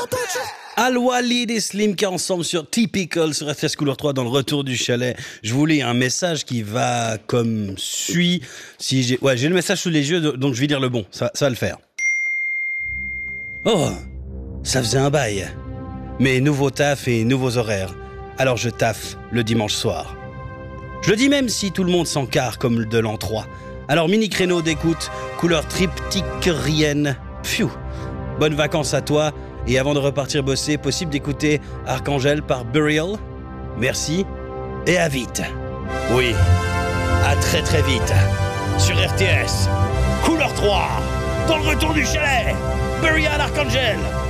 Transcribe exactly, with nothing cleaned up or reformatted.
Al-Walid et Slim K ensemble sur Typical sur F S Couleur trois dans le retour du chalet. Je vous lis un message qui va comme suit. Si j'ai, ouais, j'ai le message sous les yeux, donc je vais dire le bon. Ça, ça va le faire. Oh, ça faisait un bail. Mais nouveau taf et nouveaux horaires. Alors je taffe le dimanche soir. Je le dis même si tout le monde s'encarre comme de l'an trois. Alors mini créneau d'écoute, couleur triptychrienne. Pfiou. Bonnes vacances à toi. Et avant de repartir bosser, possible d'écouter Archangel par Burial. Merci et à vite. Oui, à très très vite. Sur R T S, Couleur trois, dans le retour du chalet. Burial Archangel.